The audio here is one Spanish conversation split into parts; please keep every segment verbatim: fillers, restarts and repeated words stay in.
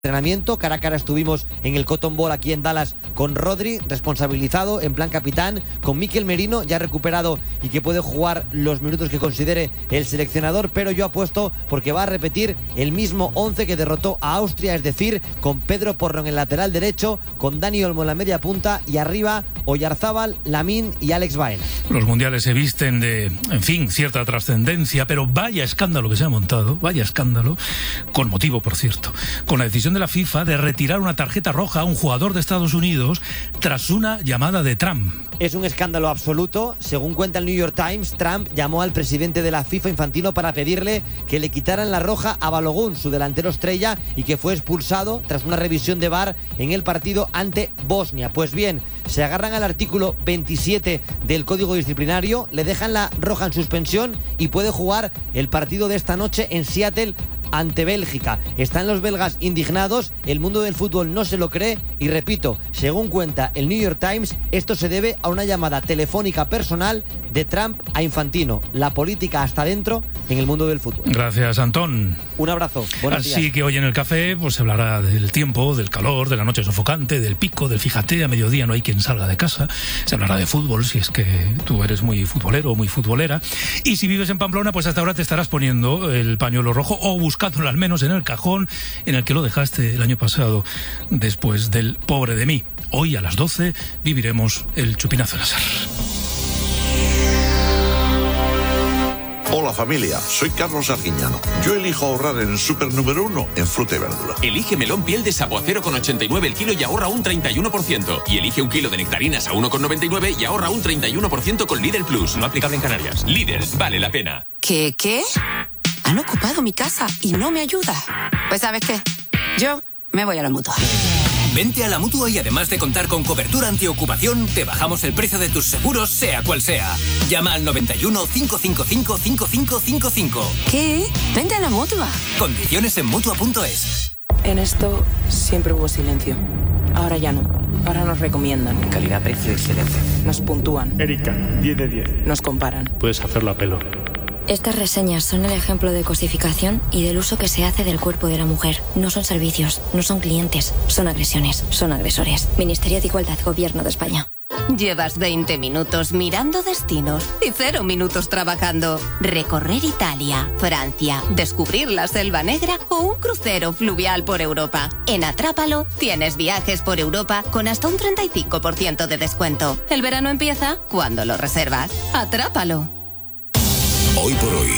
entrenamiento. Cara a cara estuvimos en el Cotton Bowl aquí en Dallas con Rodri, responsabilizado en plan capitán, con Mikel Merino, ya recuperado y que puede jugar los minutos que considere el seleccionador, pero yo apuesto porque va a repetir el mismo once que derrotó a Austria, es decir, con Pedro Porro en el lateral derecho, con Dani Olmo en la media punta y arriba Oyarzábal, Lamine y Alex Baena. Los mundiales se visten de, en fin, cierta trascendencia, pero vaya escándalo que se ha montado, vaya escándalo, con motivo, por cierto, con la decisión de la FIFA de retirar una tarjeta roja a un jugador de Estados Unidos tras una llamada de Trump. Es un escándalo absoluto. Según cuenta el New York Times, Trump llamó al presidente de la FIFA, Infantino, para pedirle que le quitaran la roja a Balogun, su delantero estrella, y que fue expulsado tras una revisión de V A R en el partido ante Bosnia. Pues bien, se agarran al artículo veintisiete del Código Disciplinario, le dejan la roja en suspensión y puede jugar el partido de esta noche en Seattle ante Bélgica. Están los belgas indignados, el mundo del fútbol no se lo cree y, repito, según cuenta el New York Times, esto se debe a una llamada telefónica personal de Trump a Infantino. La política hasta dentro en el mundo del fútbol. Gracias, Antón. Un abrazo. Buenos Así días. que hoy en el café pues se hablará del tiempo, del calor, de la noche sofocante, del pico, del fíjate, a mediodía no hay quien salga de casa. Se hablará de fútbol, si es que tú eres muy futbolero o muy futbolera. Y si vives en Pamplona, pues hasta ahora te estarás poniendo el pañuelo rojo o buscándolo al menos en el cajón en el que lo dejaste el año pasado después del pobre de mí. Hoy a las doce viviremos el chupinazo láser. Hola familia, soy Carlos Arguiñano. Yo elijo ahorrar en el super número uno en fruta y verdura. Elige melón piel de sapo a cero coma ochenta y nueve el kilo y ahorra un treinta y uno por ciento. Y elige un kilo de nectarinas a uno coma noventa y nueve y ahorra un treinta y uno por ciento con Lidl Plus. No aplicable en Canarias. Lidl, vale la pena. ¿Qué, qué? Han ocupado mi casa y no me ayuda. Pues ¿sabes qué? Yo me voy a la Mutua. Vente a la Mutua y además de contar con cobertura antiocupación, te bajamos el precio de tus seguros, sea cual sea. Llama al noventa y uno, cinco cinco cinco, cinco cinco cinco cinco. ¿Qué? Vente a la Mutua. Condiciones en Mutua punto es. En esto siempre hubo silencio. Ahora ya no. Ahora nos recomiendan. Calidad-precio excelente. Nos puntúan. Erika, diez de diez. Nos comparan. Puedes hacerlo a pelo. Estas reseñas son el ejemplo de cosificación y del uso que se hace del cuerpo de la mujer. No son servicios, no son clientes, son agresiones, son agresores. Ministerio de Igualdad, Gobierno de España. Llevas veinte minutos mirando destinos y cero minutos trabajando. Recorrer Italia, Francia, descubrir la Selva Negra o un crucero fluvial por Europa. En Atrápalo tienes viajes por Europa con hasta un treinta y cinco por ciento de descuento. El verano empieza cuando lo reservas. Atrápalo. Hoy por hoy,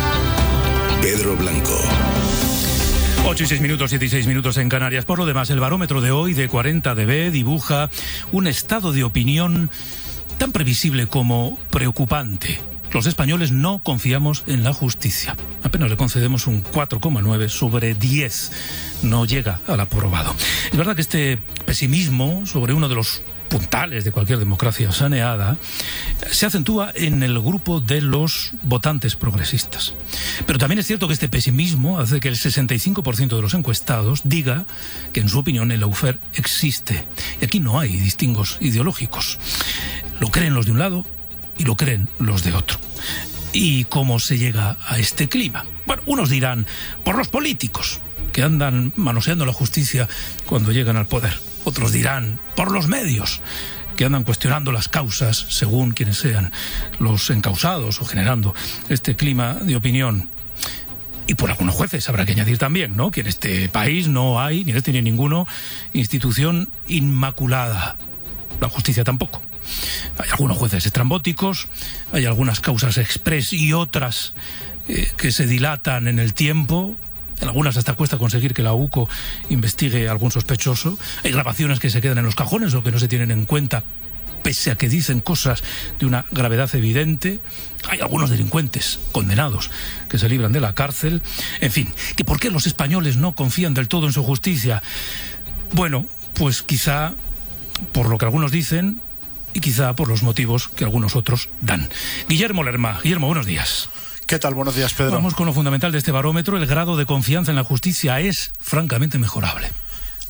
Pedro Blanco. ocho y seis minutos, siete y seis minutos en Canarias. Por lo demás, el barómetro de hoy de cuarenta D B dibuja un estado de opinión tan previsible como preocupante. Los españoles no confiamos en la justicia. Apenas le concedemos un cuatro coma nueve sobre diez. No llega al aprobado. Es verdad que este pesimismo sobre uno de los puntales de cualquier democracia saneada se acentúa en el grupo de los votantes progresistas. Pero también es cierto que este pesimismo hace que el sesenta y cinco por ciento de los encuestados diga que en su opinión el lawfare existe. Y aquí no hay distingos ideológicos. Lo creen los de un lado y lo creen los de otro. ¿Y cómo se llega a este clima? Bueno, unos dirán por los políticos que andan manoseando la justicia cuando llegan al poder. Otros dirán por los medios que andan cuestionando las causas según quienes sean los encausados o generando este clima de opinión. Y por algunos jueces habrá que añadir también, ¿no?, que en este país no hay, ni en este ni en ninguno, institución inmaculada. La justicia tampoco. Hay algunos jueces estrambóticos, hay algunas causas express y otras eh, que se dilatan en el tiempo. En algunas hasta cuesta conseguir que la U C O investigue a algún sospechoso. Hay grabaciones que se quedan en los cajones o que no se tienen en cuenta, pese a que dicen cosas de una gravedad evidente. Hay algunos delincuentes condenados que se libran de la cárcel. En fin, ¿que por qué los españoles no confían del todo en su justicia? Bueno, pues quizá por lo que algunos dicen y quizá por los motivos que algunos otros dan. Guillermo Lerma. Guillermo, buenos días. ¿Qué tal? Buenos días, Pedro. Vamos con lo fundamental de este barómetro. El grado de confianza en la justicia es francamente mejorable.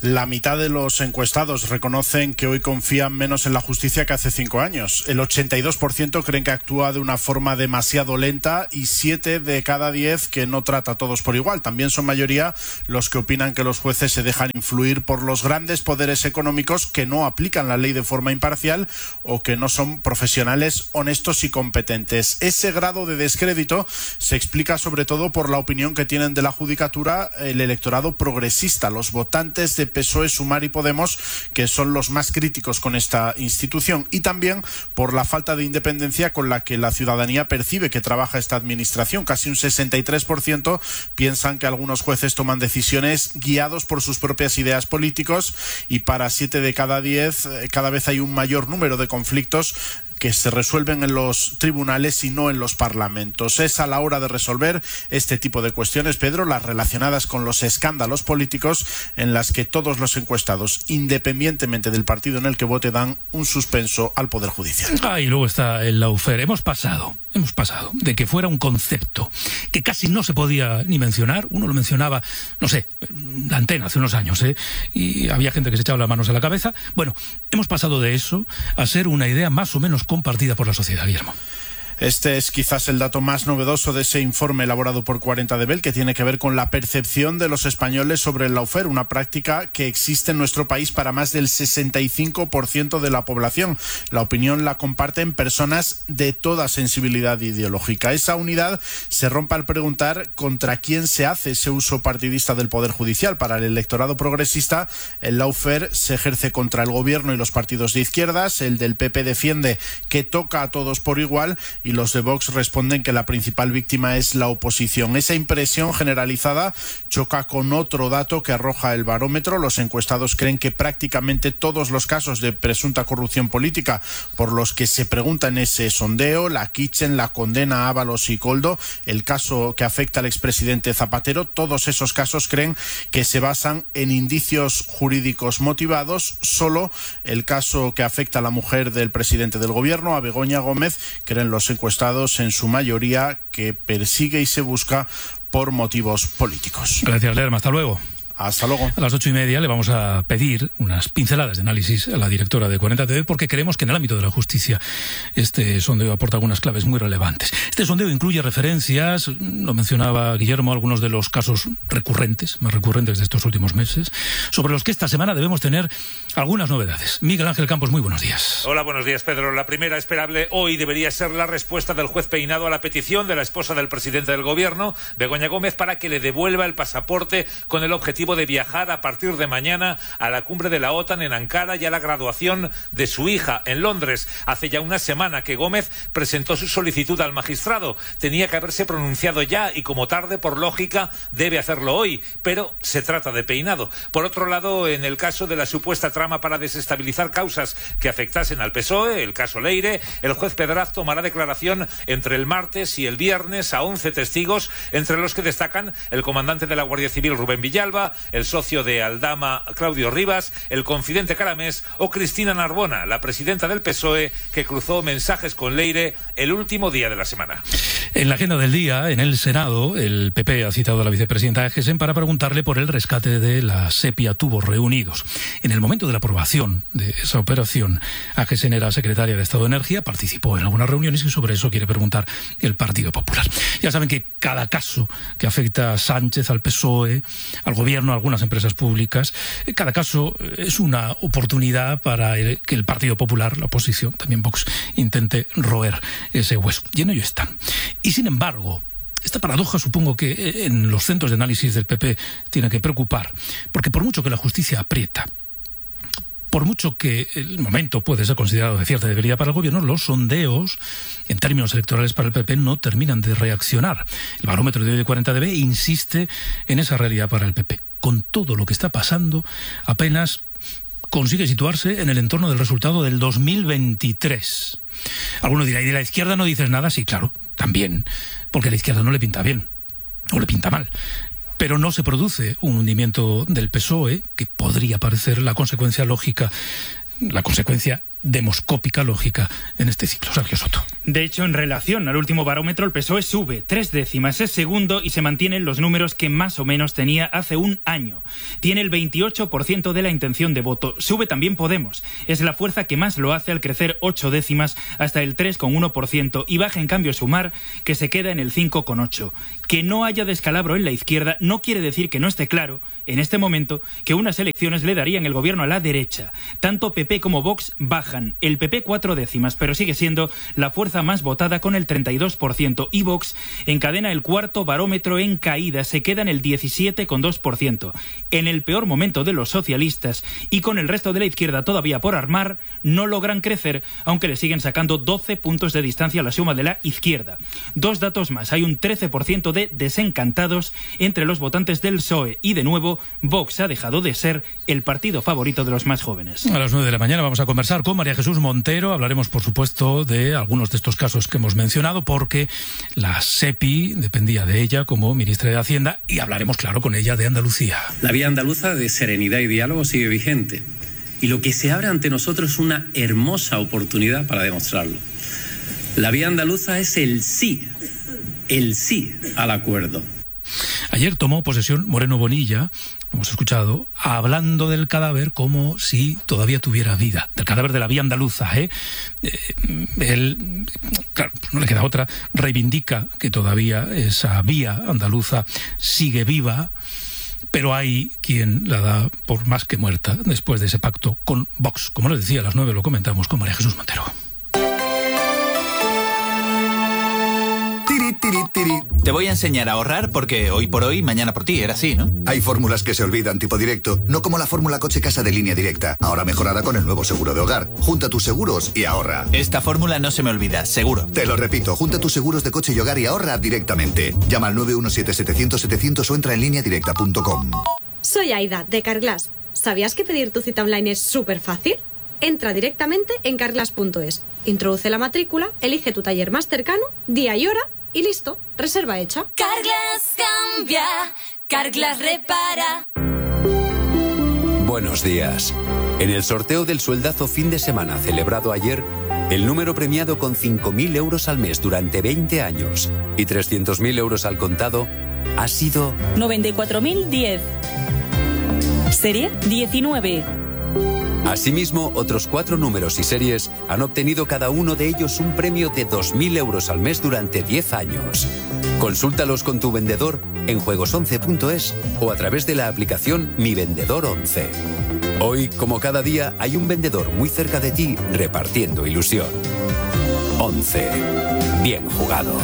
La mitad de los encuestados reconocen que hoy confían menos en la justicia que hace cinco años. El ochenta y dos por ciento creen que actúa de una forma demasiado lenta y siete de cada diez que no trata a todos por igual. También son mayoría los que opinan que los jueces se dejan influir por los grandes poderes económicos que no aplican la ley de forma imparcial o que no son profesionales honestos y competentes. Ese grado de descrédito se explica sobre todo por la opinión que tienen de la judicatura el electorado progresista, los votantes de P S O E, Sumar y Podemos, que son los más críticos con esta institución, y también por la falta de independencia con la que la ciudadanía percibe que trabaja esta administración. Casi un sesenta y tres por ciento piensan que algunos jueces toman decisiones guiados por sus propias ideas políticos, y para siete de cada diez cada vez hay un mayor número de conflictos que se resuelven en los tribunales y no en los parlamentos. Es a la hora de resolver este tipo de cuestiones, Pedro, las relacionadas con los escándalos políticos, en las que todos los encuestados, independientemente del partido en el que vote, dan un suspenso al Poder Judicial. Ah, y luego está el lawfare. Hemos pasado, hemos pasado de que fuera un concepto que casi no se podía ni mencionar. Uno lo mencionaba, no sé, la antena hace unos años, ¿eh? Y había gente que se echaba las manos a la cabeza. Bueno, hemos pasado de eso a ser una idea más o menos compartida por la sociedad, Guillermo. Este es quizás el dato más novedoso de ese informe elaborado por cuarenta de Bell, que tiene que ver con la percepción de los españoles sobre el lawfare, una práctica que existe en nuestro país para más del sesenta y cinco por ciento de la población. La opinión la comparten personas de toda sensibilidad ideológica. Esa unidad se rompe al preguntar contra quién se hace ese uso partidista del Poder Judicial. Para el electorado progresista, el lawfare se ejerce contra el gobierno y los partidos de izquierdas. El del P P defiende que toca a todos por igual, y los de Vox responden que la principal víctima es la oposición. Esa impresión generalizada choca con otro dato que arroja el barómetro. Los encuestados creen que prácticamente todos los casos de presunta corrupción política por los que se pregunta en ese sondeo, la Kitchen, la condena a Ábalos y Koldo, el caso que afecta al expresidente Zapatero, todos esos casos creen que se basan en indicios jurídicos motivados. Solo el caso que afecta a la mujer del presidente del gobierno, a Begoña Gómez, creen los encuestados en su mayoría que persigue y se busca por motivos políticos. Gracias, Lerma. Hasta luego. Hasta luego. A las ocho y media le vamos a pedir unas pinceladas de análisis a la directora de cuarenta T V, porque creemos que en el ámbito de la justicia este sondeo aporta algunas claves muy relevantes. Este sondeo incluye referencias, lo mencionaba Guillermo, algunos de los casos recurrentes, más recurrentes de estos últimos meses, sobre los que esta semana debemos tener algunas novedades. Miguel Ángel Campos, muy buenos días. Hola, buenos días, Pedro. La primera esperable hoy debería ser la respuesta del juez Peinado a la petición de la esposa del presidente del gobierno, Begoña Gómez, para que le devuelva el pasaporte con el objetivo de viajar a partir de mañana a la cumbre de la OTAN en Ankara y a la graduación de su hija en Londres. Hace ya una semana que Gómez presentó su solicitud al magistrado. Tenía que haberse pronunciado ya y, como tarde, por lógica, debe hacerlo hoy, pero se trata de Peinado. Por otro lado, en el caso de la supuesta trama para desestabilizar causas que afectasen al P S O E, el caso Leire, el juez Pedraz tomará declaración entre el martes y el viernes a once testigos, entre los que destacan el comandante de la Guardia Civil, Rubén Villalba, el socio de Aldama, Claudio Rivas, el confidente Caramés o Cristina Narbona, la presidenta del P S O E, que cruzó mensajes con Leire el último día de la semana. En la agenda del día, en el Senado, el P P ha citado a la vicepresidenta Agesen para preguntarle por el rescate de la Sepia Tubos Reunidos. En el momento de la aprobación de esa operación, Agesen era secretaria de Estado de Energía, participó en algunas reuniones y sobre eso quiere preguntar el Partido Popular. Ya saben que cada caso que afecta a Sánchez, al P S O E, al gobierno, a algunas empresas públicas, cada caso es una oportunidad para el, que el Partido Popular, la oposición, también Vox, intente roer ese hueso. Y en ello están. Y sin embargo, esta paradoja supongo que en los centros de análisis del P P tiene que preocupar, porque por mucho que la justicia aprieta, por mucho que el momento puede ser considerado de cierta debilidad para el gobierno, los sondeos, en términos electorales para el P P, no terminan de reaccionar. El barómetro de hoy de cuarenta D B insiste en esa realidad para el P P. Con todo lo que está pasando, apenas consigue situarse en el entorno del resultado del dos mil veintitrés. Alguno dirá, ¿y de la izquierda no dices nada? Sí, claro, también, porque a la izquierda no le pinta bien, o le pinta mal. Pero no se produce un hundimiento del P S O E, que podría parecer la consecuencia lógica, la consecuencia demoscópica lógica en este ciclo. Sergio Soto. De hecho, en relación al último barómetro, el P S O E sube tres décimas, es segundo y se mantienen los números que más o menos tenía hace un año. Tiene el veintiocho por ciento de la intención de voto. Sube también Podemos. Es la fuerza que más lo hace al crecer ocho décimas hasta el tres coma uno por ciento y baja en cambio Sumar, que se queda en el cinco coma ocho. Que no haya descalabro en la izquierda no quiere decir que no esté claro, en este momento, que unas elecciones le darían el gobierno a la derecha. Tanto P P como Vox bajan. El P P cuatro décimas, pero sigue siendo la fuerza más votada con el treinta y dos por ciento. Y Vox encadena el cuarto barómetro en caída, se queda en el diecisiete coma dos por ciento. En el peor momento de los socialistas y con el resto de la izquierda todavía por armar, no logran crecer, aunque le siguen sacando doce puntos de distancia a la suma de la izquierda. Dos datos más. Hay un trece por ciento de desencantados entre los votantes del P S O E y, de nuevo, Vox ha dejado de ser el partido favorito de los más jóvenes. A las nueve de la mañana vamos a conversar con María Jesús Montero. Hablaremos, por supuesto, de algunos de estos casos que hemos mencionado, porque la SEPI dependía de ella como ministra de Hacienda, y hablaremos, claro, con ella de Andalucía. La vía andaluza de serenidad y diálogo sigue vigente, y lo que se abre ante nosotros es una hermosa oportunidad para demostrarlo. La vía andaluza es el sí, el sí al acuerdo. Ayer tomó posesión Moreno Bonilla, lo hemos escuchado, hablando del cadáver como si todavía tuviera vida, del cadáver de la vía andaluza. ¿eh? Eh, él, claro, pues no le queda otra, reivindica que todavía esa vía andaluza sigue viva, pero hay quien la da por más que muerta después de ese pacto con Vox. Como les decía, a las nueve lo comentamos con María Jesús Montero. Te voy a enseñar a ahorrar porque hoy por hoy, mañana por ti, era así, ¿no? Hay fórmulas que se olvidan, tipo directo, no como la fórmula coche-casa de Línea Directa, ahora mejorada con el nuevo seguro de hogar. Junta tus seguros y ahorra. Esta fórmula no se me olvida, seguro. Te lo repito, junta tus seguros de coche y hogar y ahorra directamente. Llama al nueve uno siete, setecientos, setecientos o entra en línea directa punto com. Soy Aida, de Carglass. ¿Sabías que pedir tu cita online es súper fácil? Entra directamente en carglass punto es, introduce la matrícula, elige tu taller más cercano, día y hora, y listo, reserva hecha. Carglass cambia, Carglass repara. Buenos días. En el sorteo del sueldazo fin de semana celebrado ayer, el número premiado con cinco mil euros al mes durante veinte años y trescientos mil euros al contado ha sido noventa y cuatro mil diez. Serie diecinueve. Asimismo, otros cuatro números y series han obtenido cada uno de ellos un premio de dos mil euros al mes durante diez años. Consúltalos con tu vendedor en juegos once punto es o a través de la aplicación Mi Vendedor once. Hoy, como cada día, hay un vendedor muy cerca de ti repartiendo ilusión. once. Bien jugado.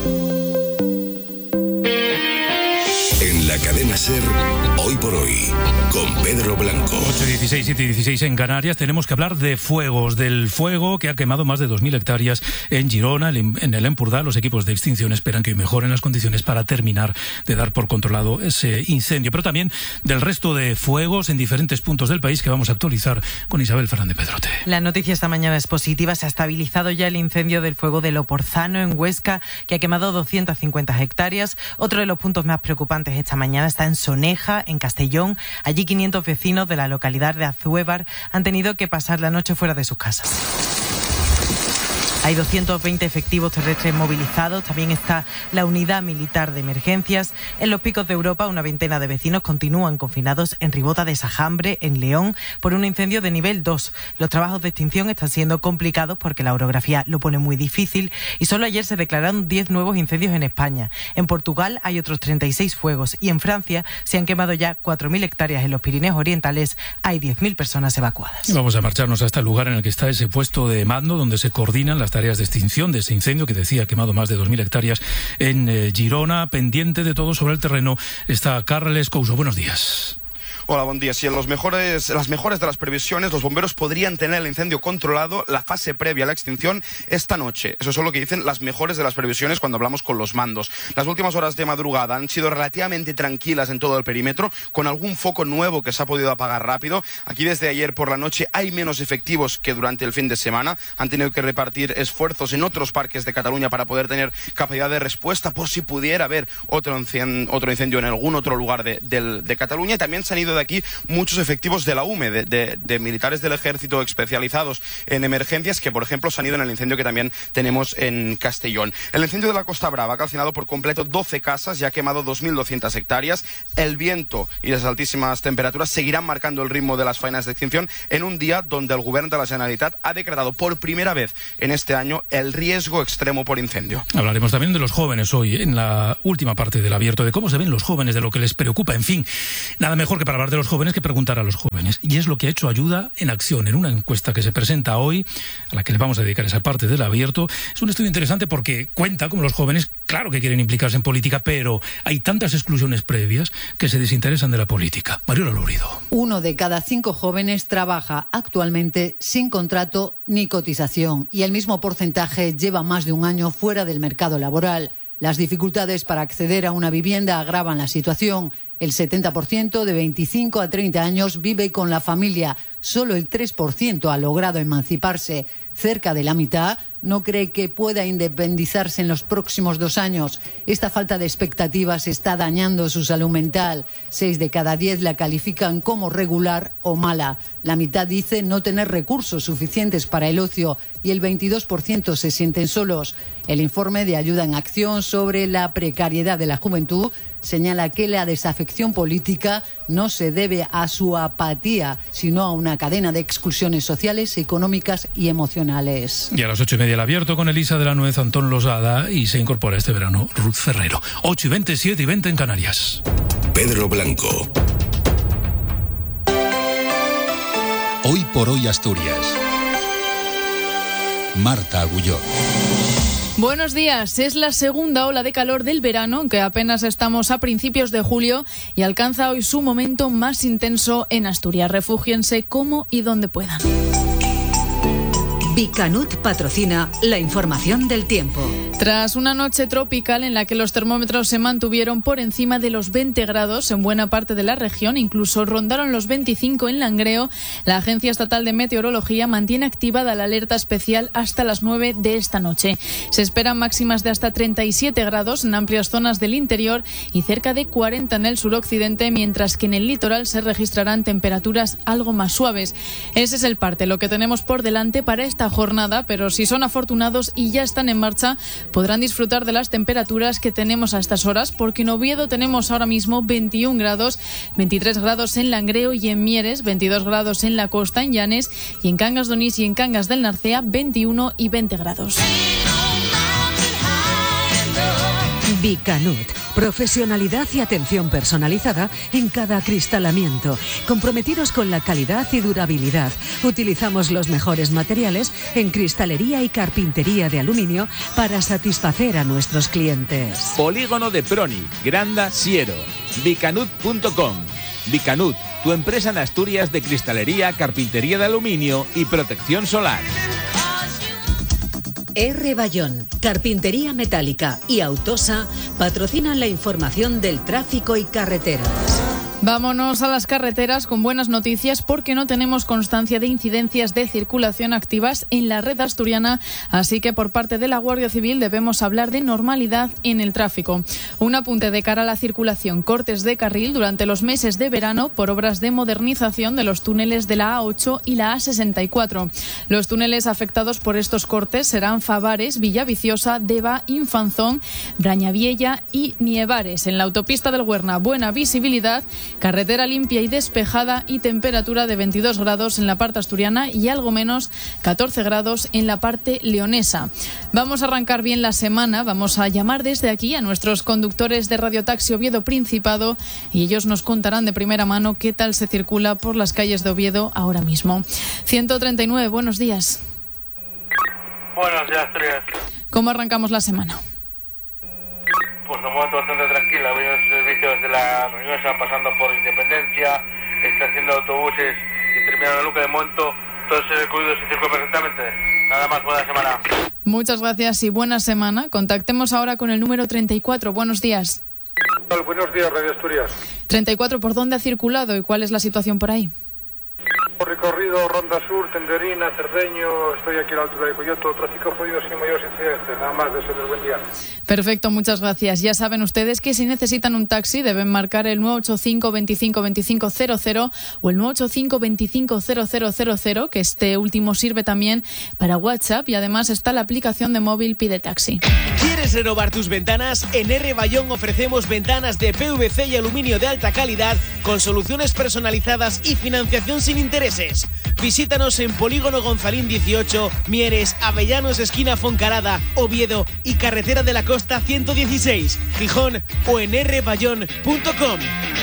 En la cadena SER, Hoy por Hoy, con Pedro Blanco. ocho y dieciséis, siete y dieciséis en Canarias. Tenemos que hablar de fuegos, del fuego que ha quemado más de dos mil hectáreas en Girona, en el Empordà. Los equipos de extinción esperan que mejoren las condiciones para terminar de dar por controlado ese incendio, pero también del resto de fuegos en diferentes puntos del país que vamos a actualizar con Isabel Fernández Pedrote. La noticia esta mañana es positiva. Se ha estabilizado ya el incendio del fuego de Loporzano en Huesca, que ha quemado doscientas cincuenta hectáreas. Otro de los puntos más preocupantes esta mañana está en Soneja, en Castellón. Allí quinientos vecinos de la localidad de Azuévar han tenido que pasar la noche fuera de sus casas. Hay doscientos veinte efectivos terrestres movilizados. También está la unidad militar de emergencias. En los Picos de Europa, una veintena de vecinos continúan confinados en Ribota de Sajambre, en León, por un incendio de nivel dos. Los trabajos de extinción están siendo complicados porque la orografía lo pone muy difícil y solo ayer se declararon diez nuevos incendios en España. En Portugal hay otros treinta y seis fuegos y en Francia se han quemado ya cuatro mil hectáreas. En los Pirineos Orientales hay diez mil personas evacuadas. Vamos a marcharnos hasta el lugar en el que está ese puesto de mando donde se coordinan las tareas de extinción de ese incendio que decía ha quemado más de dos mil hectáreas en eh, Girona. Pendiente de todo sobre el terreno está Carles Couso. Buenos días. Hola, buen día. Si en los mejores, las mejores de las previsiones, los bomberos podrían tener el incendio controlado, la fase previa a la extinción, esta noche. Eso es lo que dicen las mejores de las previsiones cuando hablamos con los mandos. Las últimas horas de madrugada han sido relativamente tranquilas en todo el perímetro, con algún foco nuevo que se ha podido apagar rápido. Aquí desde ayer por la noche hay menos efectivos que durante el fin de semana. Han tenido que repartir esfuerzos en otros parques de Cataluña para poder tener capacidad de respuesta por si pudiera haber otro incendio, otro incendio en algún otro lugar de, de, de Cataluña. Y también se han ido de aquí muchos efectivos de la U M E, de, de, de militares del ejército especializados en emergencias que, por ejemplo, se han ido en el incendio que también tenemos en Castellón. El incendio de la Costa Brava ha calcinado por completo doce casas y ha quemado dos mil doscientas hectáreas. El viento y las altísimas temperaturas seguirán marcando el ritmo de las faenas de extinción en un día donde el Govern de la Generalitat ha decretado por primera vez en este año el riesgo extremo por incendio. Hablaremos también de los jóvenes hoy, en la última parte del abierto, de cómo se ven los jóvenes, de lo que les preocupa. En fin, nada mejor que para hablar de los jóvenes que preguntar a los jóvenes. Y es lo que ha hecho Ayuda en Acción, en una encuesta que se presenta hoy, a la que les vamos a dedicar esa parte del abierto. Es un estudio interesante porque cuenta como los jóvenes, claro que quieren implicarse en política, pero hay tantas exclusiones previas que se desinteresan de la política. Mariola Lorido. Uno de cada cinco jóvenes trabaja actualmente sin contrato ni cotización y el mismo porcentaje lleva más de un año fuera del mercado laboral. Las dificultades para acceder a una vivienda agravan la situación. El setenta por ciento de veinticinco a treinta años vive con la familia. Solo el tres por ciento ha logrado emanciparse. Cerca de la mitad no cree que pueda independizarse en los próximos dos años. Esta falta de expectativas está dañando su salud mental. Seis de cada diez la califican como regular o mala. La mitad dice no tener recursos suficientes para el ocio y el veintidós por ciento se sienten solos. El informe de Ayuda en Acción sobre la precariedad de la juventud señala que la desafección política no se debe a su apatía, sino a una cadena de exclusiones sociales, económicas y emocionales. Y a las ocho y media el abierto con Elisa de la Nuez, Antón Losada, y se incorpora este verano Ruth Ferrero. ocho y veinte, siete y veinte en Canarias. Pedro Blanco. Hoy por hoy Asturias. Marta Agulló. Buenos días. Es la segunda ola de calor del verano, aunque apenas estamos a principios de julio, y alcanza hoy su momento más intenso en Asturias. Refúgiense como y donde puedan. Bicanut patrocina la información del tiempo. Tras una noche tropical en la que los termómetros se mantuvieron por encima de los veinte grados en buena parte de la región, incluso rondaron los veinticinco en Langreo, la Agencia Estatal de Meteorología mantiene activada la alerta especial hasta las nueve de esta noche. Se esperan máximas de hasta treinta y siete grados en amplias zonas del interior y cerca de cuarenta en el suroccidente, mientras que en el litoral se registrarán temperaturas algo más suaves. Ese es el parte, lo que tenemos por delante para esta jornada, pero si son afortunados y ya están en marcha, podrán disfrutar de las temperaturas que tenemos a estas horas, porque en Oviedo tenemos ahora mismo veintiún grados, veintitrés grados en Langreo y en Mieres, veintidós grados en la costa, en Llanes, y en Cangas de Onís y en Cangas del Narcea, veintiuno y veinte grados. Bicanut, profesionalidad y atención personalizada en cada acristalamiento, comprometidos con la calidad y durabilidad. Utilizamos los mejores materiales en cristalería y carpintería de aluminio para satisfacer a nuestros clientes. Polígono de Proni, Granda, Siero, bicanut punto com. Bicanut, tu empresa en Asturias de cristalería, carpintería de aluminio y protección solar. R. Bayón, Carpintería Metálica y Autosa patrocinan la información del tráfico y carreteras. Vámonos a las carreteras con buenas noticias, porque no tenemos constancia de incidencias de circulación activas en la red asturiana, así que por parte de la Guardia Civil debemos hablar de normalidad en el tráfico. Un apunte de cara a la circulación: cortes de carril durante los meses de verano por obras de modernización de los túneles de la A ocho y la A sesenta y cuatro. Los túneles afectados por estos cortes serán Favares, Villaviciosa, Deva, Infanzón, Brañaviella y Nievares. En la autopista del Huerna, buena visibilidad, carretera limpia y despejada y temperatura de veintidós grados en la parte asturiana y algo menos, catorce grados en la parte leonesa. Vamos a arrancar bien la semana, vamos a llamar desde aquí a nuestros conductores de Radio Taxi Oviedo Principado y ellos nos contarán de primera mano qué tal se circula por las calles de Oviedo ahora mismo. ciento treinta y nueve, buenos días. Buenos días, Asturias. ¿Cómo arrancamos la semana? Pues de momento bastante tranquila. Voy en servicios de la Reñosa, pasando por Independencia, estación de autobuses y terminando Luque. De momento todo ese recorrido se circula perfectamente. Nada más, buena semana. Muchas gracias y buena semana. Contactemos ahora con el número treinta y cuatro. Buenos días. Buenos días, Radio Asturias. treinta y cuatro, ¿por dónde ha circulado y cuál es la situación por ahí? Por recorrido Ronda Sur, Tenderina, Cerdeño, estoy aquí a la altura de Coyoto, tráfico fluido sin mayores incidentes, nada más, desearles buen día. Perfecto, muchas gracias. Ya saben ustedes que si necesitan un taxi deben marcar el nueve ocho cinco, veinticinco, veinticinco, cero cero o el nueve ocho cinco, veinticinco, cero cero cero cero, que este último sirve también para WhatsApp y además está la aplicación de móvil Pide Taxi. ¿Quieres renovar tus ventanas? En R. Bayón ofrecemos ventanas de P V C y aluminio de alta calidad con soluciones personalizadas y financiación sin intereses. Visítanos en Polígono Gonzalín dieciocho, Mieres, Avellanos, esquina Foncarada, Oviedo y Carretera de la Costa ciento dieciséis, Gijón o en r bayón punto com.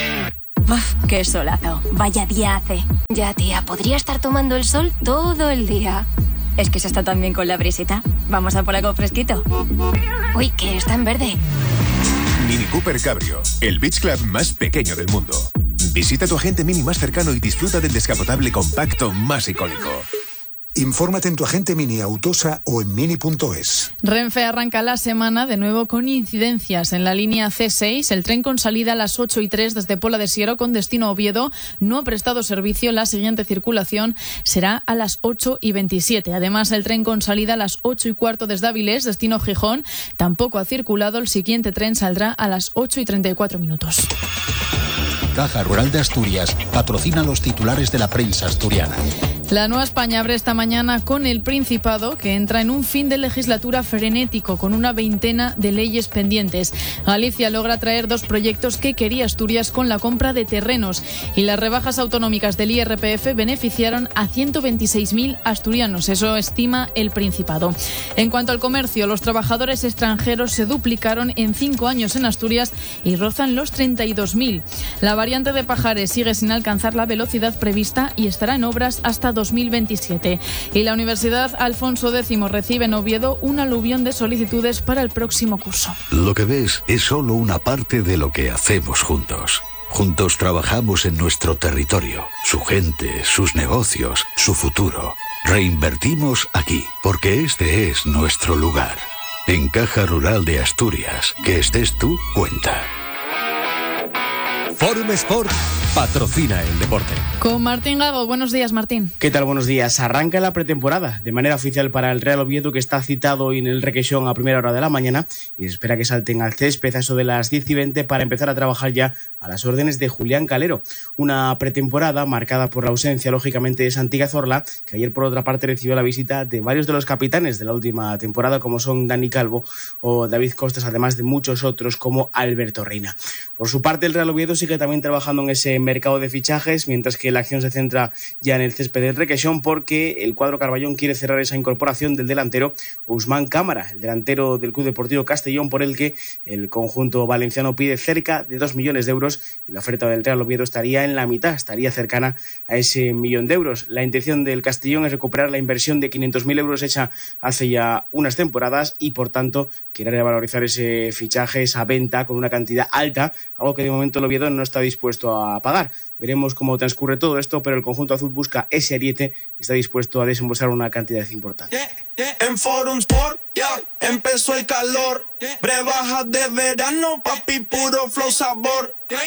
Uf, qué solazo. Vaya día hace. Ya, tía, podría estar tomando el sol todo el día. Es que se está tan bien con la brisita. Vamos a por algo fresquito. Uy, que está en verde. Mini Cooper Cabrio, el beach club más pequeño del mundo. Visita tu agente Mini más cercano y disfruta del descapotable compacto más icónico. Infórmate en tu agente Mini Autosa o en mini punto es. Renfe arranca la semana de nuevo con incidencias en la línea ce seis. El tren con salida a las ocho y tres desde Pola de Siero con destino a Oviedo no ha prestado servicio. La siguiente circulación será a las ocho y veintisiete. Además, el tren con salida a las ocho y cuarto desde Avilés, destino Gijón, tampoco ha circulado. El siguiente tren saldrá a las ocho y treinta y cuatro minutos. Caja Rural de Asturias patrocina los titulares de la prensa asturiana. La Nueva España abre esta mañana con el Principado, que entra en un fin de legislatura frenético con una veintena de leyes pendientes. Galicia logra traer dos proyectos que quería Asturias con la compra de terrenos y las rebajas autonómicas del I R P F beneficiaron a ciento veintiséis mil asturianos, eso estima el Principado. En cuanto al comercio, los trabajadores extranjeros se duplicaron en cinco años en Asturias y rozan los treinta y dos mil. La variante de Pajares sigue sin alcanzar la velocidad prevista y estará en obras hasta dos mil veintisiete. Y la Universidad Alfonso X recibe en Oviedo un aluvión de solicitudes para el próximo curso. Lo que ves es solo una parte de lo que hacemos juntos. Juntos trabajamos en nuestro territorio, su gente, sus negocios, su futuro. Reinvertimos aquí, porque este es nuestro lugar. En Caja Rural de Asturias, que estés tú, cuenta. Forum Sport patrocina el deporte. Con Martín Gago. Buenos días, Martín. ¿Qué tal? Buenos días. Arranca la pretemporada de manera oficial para el Real Oviedo, que está citado hoy en el Requeixón a primera hora de la mañana y se espera que salten al césped a eso de las diez y veinte para empezar a trabajar ya a las órdenes de Julián Calero. Una pretemporada marcada por la ausencia, lógicamente, de Santi Cazorla, que ayer por otra parte recibió la visita de varios de los capitanes de la última temporada, como son Dani Calvo o David Costas, además de muchos otros como Alberto Reina. Por su parte, el Real Oviedo sigue también trabajando en ese mercado de fichajes, mientras que la acción se centra ya en el césped del Requeixón, porque el cuadro Carballón quiere cerrar esa incorporación del delantero Ousmane Cámara, el delantero del Club Deportivo Castellón, por el que el conjunto valenciano pide cerca de dos millones de euros y la oferta del Real Oviedo estaría en la mitad, estaría cercana a ese millón de euros. La intención del Castellón es recuperar la inversión de quinientos mil euros hecha hace ya unas temporadas y, por tanto, quiere revalorizar ese fichaje, esa venta con una cantidad alta, algo que de momento el Oviedo no está dispuesto a pagar. Veremos cómo transcurre todo esto, pero el conjunto azul busca ese ariete y está dispuesto a desembolsar una cantidad importante. Yeah, yeah. En Forum Sport, yeah, empezó el calor, brebajas de verano, papi, puro flow sabor.